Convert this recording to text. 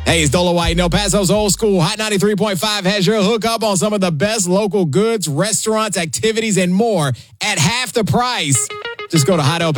Hey, it's Dolo White. El Paso's Old School Hot 93.5 has your hookup on some of the best local goods, restaurants, activities, and more at half the price. Just go to Hot El